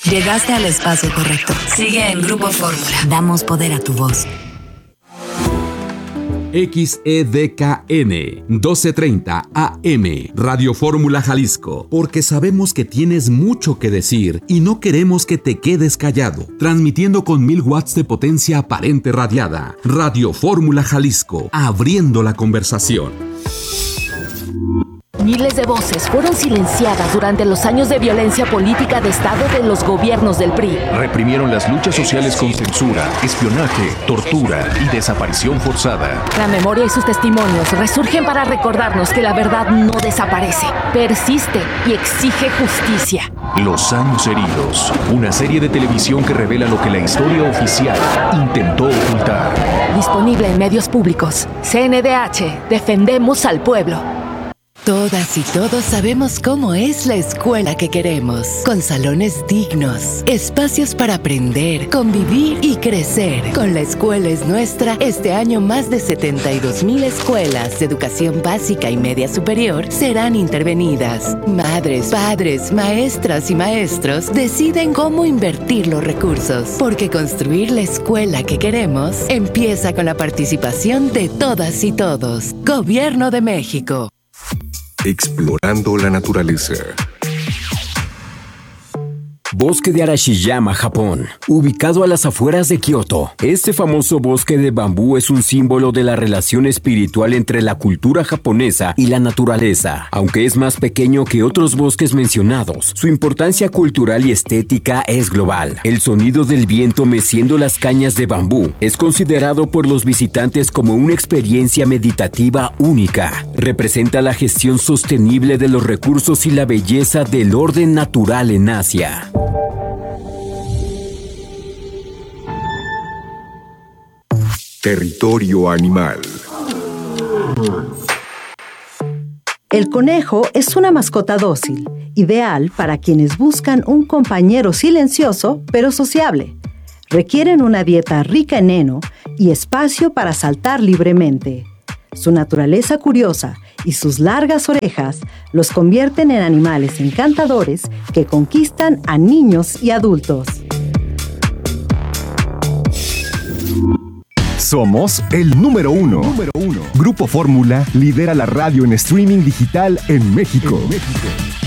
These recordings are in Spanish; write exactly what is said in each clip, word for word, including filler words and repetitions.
Llegaste al espacio correcto. Sigue en Grupo Fórmula. Damos poder a tu voz. X E D K N doce treinta A M Radio Fórmula Jalisco, porque sabemos que tienes mucho que decir y no queremos que te quedes callado. Transmitiendo con mil watts de potencia aparente radiada. Radio Fórmula Jalisco, abriendo la conversación. Miles de voces fueron silenciadas durante los años de violencia política de Estado de los gobiernos del P R I. Reprimieron las luchas sociales con censura, espionaje, tortura y desaparición forzada. La memoria y sus testimonios resurgen para recordarnos que la verdad no desaparece, persiste y exige justicia. Los años heridos, una serie de televisión que revela lo que la historia oficial intentó ocultar. Disponible en medios públicos. C N D H, defendemos al pueblo. Todas y todos sabemos cómo es la escuela que queremos, con salones dignos, espacios para aprender, convivir y crecer. Con La Escuela es Nuestra, este año más de setenta y dos mil escuelas de educación básica y media superior serán intervenidas. Madres, padres, maestras y maestros deciden cómo invertir los recursos, porque construir la escuela que queremos empieza con la participación de todas y todos. Gobierno de México. Explorando la naturaleza. Bosque de Arashiyama, Japón, ubicado a las afueras de Kioto. Este famoso bosque de bambú es un símbolo de la relación espiritual entre la cultura japonesa y la naturaleza. Aunque es más pequeño que otros bosques mencionados, su importancia cultural y estética es global. El sonido del viento meciendo las cañas de bambú es considerado por los visitantes como una experiencia meditativa única. Representa la gestión sostenible de los recursos y la belleza del orden natural en Asia. Territorio animal. El conejo es una mascota dócil, ideal para quienes buscan un compañero silencioso pero sociable. Requieren una dieta rica en heno y espacio para saltar libremente. Su naturaleza curiosa y sus largas orejas los convierten en animales encantadores que conquistan a niños y adultos. Somos el número uno. número uno. Grupo Fórmula lidera la radio en streaming digital en México. En México.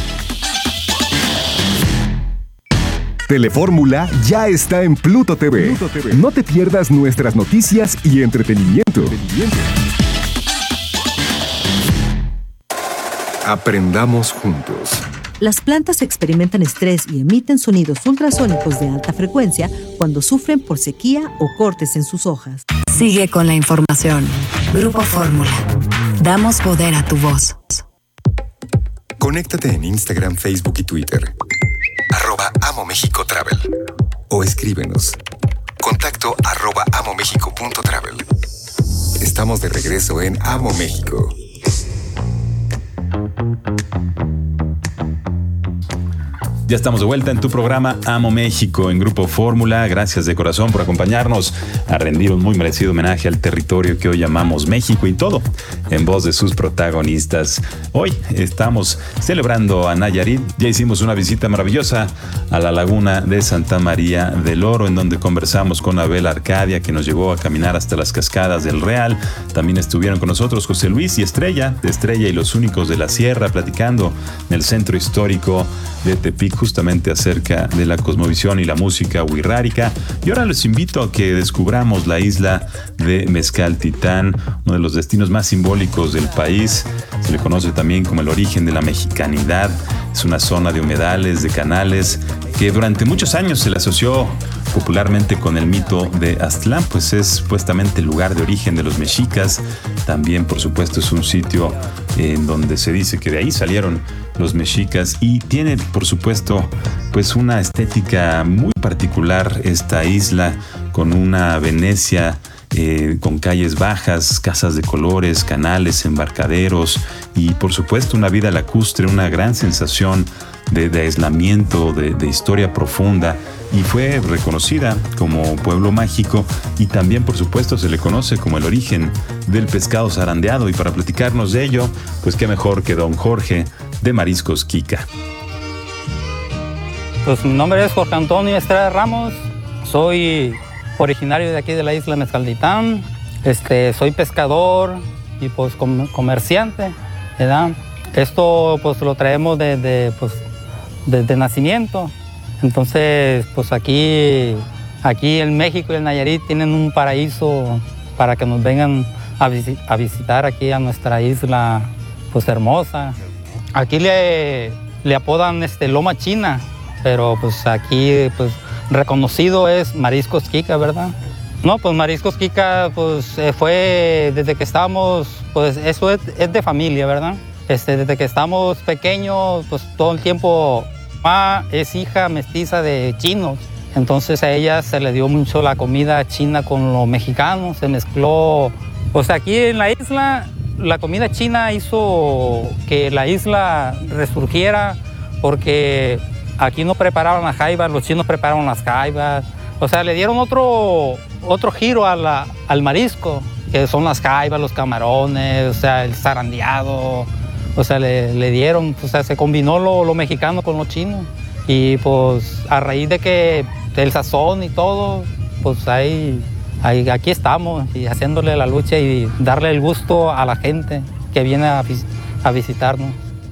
Telefórmula ya está en Pluto T V. Pluto T V. No te pierdas nuestras noticias y entretenimiento. entretenimiento. Aprendamos juntos. Las plantas experimentan estrés y emiten sonidos ultrasónicos de alta frecuencia cuando sufren por sequía o cortes en sus hojas. Sigue con la información. Grupo Fórmula. Damos poder a tu voz. Conéctate en Instagram, Facebook y Twitter. Arroba Amo México Travel. O escríbenos. Contacto arroba amomexico punto travel. Estamos de regreso en Amo México. Ya estamos de vuelta en tu programa Amo México en Grupo Fórmula. Gracias de corazón por acompañarnos a rendir un muy merecido homenaje al territorio que hoy llamamos México y todo en voz de sus protagonistas. Hoy estamos celebrando a Nayarit. Ya hicimos una visita maravillosa a la laguna de Santa María del Oro, en donde conversamos con Abel Arcadia, que nos llevó a caminar hasta las cascadas del Real. También estuvieron con nosotros José Luis y Estrella, de Estrella y los Únicos de la Sierra, platicando en el centro histórico de Tepic, justamente acerca de la cosmovisión y la música wixárika. Y ahora les invito a que descubramos la isla de Mezcaltitán, uno de los destinos más simbólicos del país. Se le conoce también como el origen de la mexicanidad. Es una zona de humedales, de canales, que durante muchos años se le asoció popularmente con el mito de Aztlán, pues es supuestamente el lugar de origen de los mexicas. También, por supuesto, es un sitio en donde se dice que de ahí salieron los mexicas, y tiene, por supuesto, pues una estética muy particular esta isla, con una Venecia eh, con calles bajas, casas de colores, canales, embarcaderos y, por supuesto, una vida lacustre, una gran sensación de, de aislamiento, de, de historia profunda. Y fue reconocida como pueblo mágico, y también, por supuesto, se le conoce como el origen del pescado zarandeado. Y para platicarnos de ello, pues qué mejor que don Jorge de Mariscos Kika. Pues mi nombre es Jorge Antonio Estrada Ramos, soy originario de aquí de la isla Mezcalditán, este, soy pescador y pues com comerciante, ¿verdad? Esto pues lo traemos desde pues, desde nacimiento, entonces pues aquí, aquí en México y en Nayarit tienen un paraíso para que nos vengan a, visi a visitar aquí a nuestra isla pues hermosa. Aquí le, le apodan este, Loma China, pero pues aquí pues reconocido es Mariscos Kika, ¿verdad? No, pues Mariscos Kika pues fue desde que estábamos, pues eso es, es de familia, ¿verdad? Este, desde que estamos pequeños, pues todo el tiempo, mamá es hija mestiza de chinos, entonces a ella se le dio mucho la comida china con lo mexicano, se mezcló, pues aquí en la isla la comida china hizo que la isla resurgiera porque aquí no preparaban las jaivas, los chinos prepararon las jaivas. O sea, le dieron otro, otro giro a la, al marisco, que son las jaivas, los camarones, o sea, el zarandeado. O sea, le, le dieron, o sea, se combinó lo, lo mexicano con lo chino. Y pues a raíz de que el sazón y todo, pues ahí... Ahí, aquí estamos y haciéndole la lucha y darle el gusto a la gente que viene a, vis a visitarnos.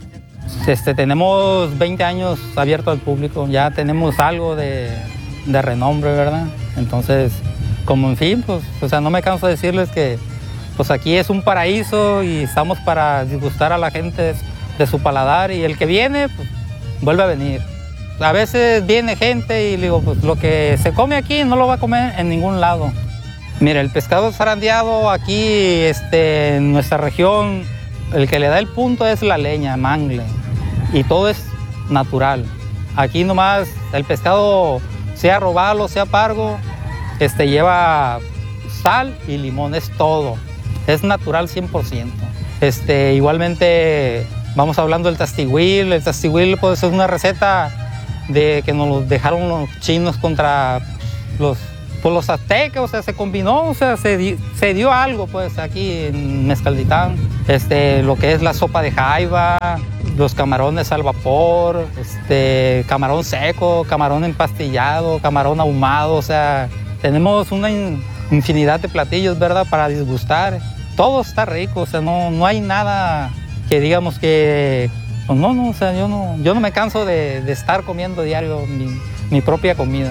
Este, tenemos veinte años abiertos al público, ya tenemos algo de, de renombre, ¿verdad? Entonces, como en fin, pues, o sea, no me canso de decirles que pues aquí es un paraíso y estamos para disgustar a la gente de su paladar y el que viene, pues, vuelve a venir. A veces viene gente y digo, pues lo que se come aquí no lo va a comer en ningún lado. Mira, el pescado zarandeado aquí este, en nuestra región, el que le da el punto es la leña, mangle, y todo es natural. Aquí nomás el pescado, sea robalo, sea pargo, este, lleva sal y limón, es todo. Es natural cien por ciento. Este, igualmente, vamos hablando del tastigüil. El tastigüil pues, es una receta de, que nos dejaron los chinos contra los... Pues los aztecas, o sea, se combinó, o sea, se, di, se dio algo, pues, aquí en Mezcalditán. Este, lo que es la sopa de jaiba, los camarones al vapor, este, camarón seco, camarón empastillado, camarón ahumado, o sea, tenemos una in, infinidad de platillos, ¿verdad?, para disgustar. Todo está rico, o sea, no, no hay nada que digamos que... Pues no, no, o sea, yo no, yo no me canso de, de estar comiendo diario mi, mi propia comida.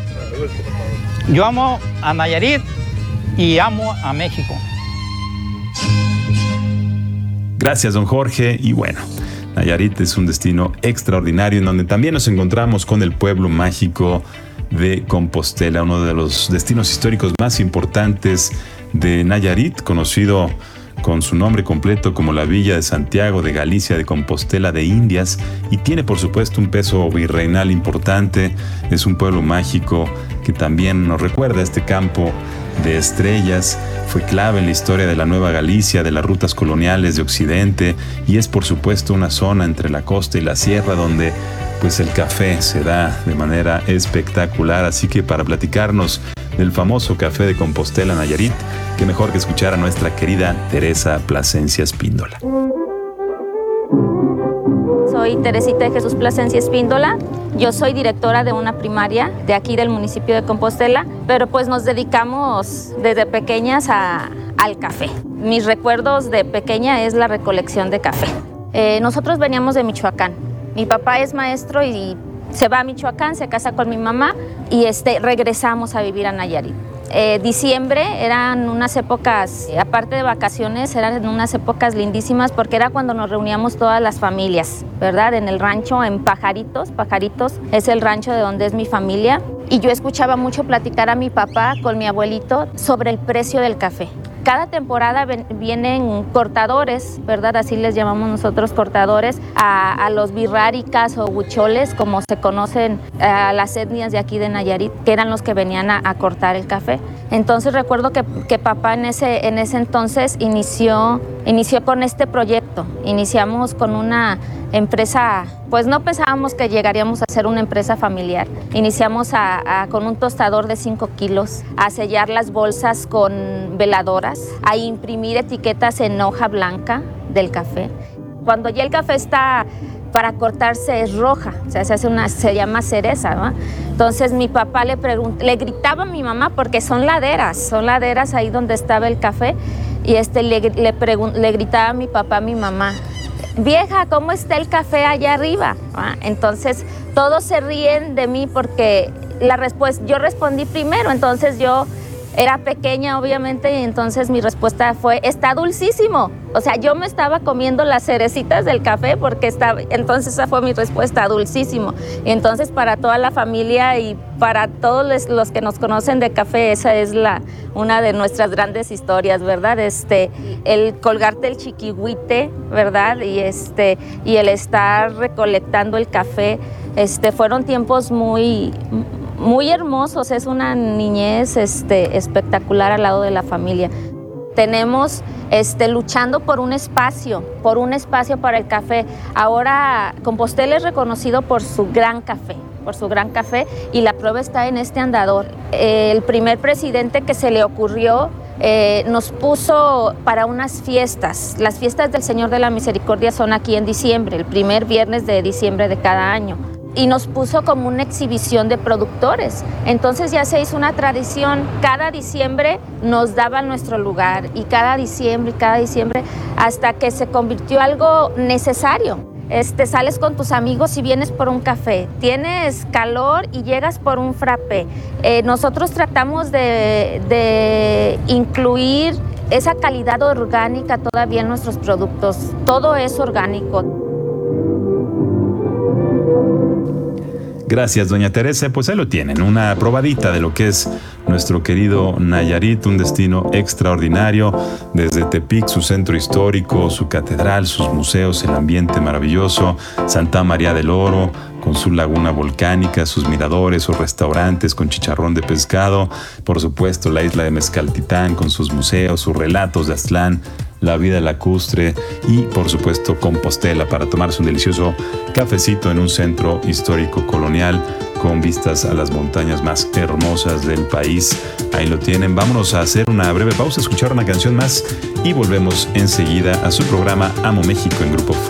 Yo amo a Nayarit y amo a México. Gracias, don Jorge. Y bueno, Nayarit es un destino extraordinario en donde también nos encontramos con el pueblo mágico de Compostela, uno de los destinos históricos más importantes de Nayarit, conocido con su nombre completo como la Villa de Santiago de Galicia de Compostela de Indias, y tiene por supuesto un peso virreinal importante. Es un pueblo mágico que también nos recuerda a este campo de estrellas. Fue clave en la historia de la Nueva Galicia, de las rutas coloniales de Occidente, y es por supuesto una zona entre la costa y la sierra donde pues el café se da de manera espectacular. Así que para platicarnos del famoso café de Compostela, Nayarit, qué mejor que escuchar a nuestra querida Teresa Plasencia Espíndola. Soy Teresita de Jesús Plasencia Espíndola. Yo soy directora de una primaria de aquí del municipio de Compostela, pero pues nos dedicamos desde pequeñas a, al café. Mis recuerdos de pequeña es la recolección de café. Eh, nosotros veníamos de Michoacán. Mi papá es maestro y se va a Michoacán, se casa con mi mamá y este, regresamos a vivir a Nayarit. Eh, diciembre eran unas épocas, aparte de vacaciones, eran unas épocas lindísimas porque era cuando nos reuníamos todas las familias, ¿verdad? En el rancho, en Pajaritos, Pajaritos es el rancho de donde es mi familia. Y yo escuchaba mucho platicar a mi papá con mi abuelito sobre el precio del café. Cada temporada ven, vienen cortadores, ¿verdad? Así les llamamos nosotros cortadores, a, a los birráricas o huicholes, como se conocen a las etnias de aquí de Nayarit, que eran los que venían a, a cortar el café. Entonces recuerdo que, que papá en ese, en ese entonces inició, inició con este proyecto. Iniciamos con una empresa, pues no pensábamos que llegaríamos a ser una empresa familiar. Iniciamos a, a, con un tostador de cinco kilos, a sellar las bolsas con veladoras, a imprimir etiquetas en hoja blanca del café. Cuando ya el café está para cortarse es roja, o sea, se hace una, se llama cereza, ¿no? Entonces mi papá le preguntó, le gritaba a mi mamá, porque son laderas, son laderas ahí donde estaba el café, y este le, le, pregun- le gritaba a mi papá, a mi mamá, vieja, ¿cómo está el café allá arriba? ¿Ah? Entonces todos se ríen de mí porque la respuesta, yo respondí primero, entonces yo era pequeña obviamente y entonces mi respuesta fue, está dulcísimo. O sea, yo me estaba comiendo las cerecitas del café porque estaba, entonces esa fue mi respuesta, dulcísimo. Y entonces para toda la familia y para todos los, los que nos conocen de café, esa es la, una de nuestras grandes historias, ¿verdad? Este, el colgarte el chiquihuite, ¿verdad? Y, este, y el estar recolectando el café, este, fueron tiempos muy... muy hermosos, es una niñez este, espectacular al lado de la familia. Tenemos este, luchando por un espacio, por un espacio para el café. Ahora Compostela es reconocido por su gran café, por su gran café, y la prueba está en este andador. El primer presidente que se le ocurrió eh, nos puso para unas fiestas. Las fiestas del Señor de la Misericordia son aquí en diciembre, el primer viernes de diciembre de cada año. Y nos puso como una exhibición de productores. Entonces ya se hizo una tradición, cada diciembre nos daban nuestro lugar y cada diciembre y cada diciembre hasta que se convirtió algo necesario. Este, sales con tus amigos y vienes por un café, tienes calor y llegas por un frappé. Eh, nosotros tratamos de, de incluir esa calidad orgánica todavía en nuestros productos, todo es orgánico. Gracias, doña Teresa. Pues ahí lo tienen, una probadita de lo que es nuestro querido Nayarit, un destino extraordinario. Desde Tepic, su centro histórico, su catedral, sus museos, el ambiente maravilloso, Santa María del Oro, con su laguna volcánica, sus miradores, sus restaurantes con chicharrón de pescado, por supuesto la isla de Mezcaltitán con sus museos, sus relatos de Aztlán, la vida lacustre y por supuesto Compostela para tomarse un delicioso cafecito en un centro histórico colonial con vistas a las montañas más hermosas del país. Ahí lo tienen. Vámonos a hacer una breve pausa, escuchar una canción más y volvemos enseguida a su programa Amo México en Grupo Fórmula.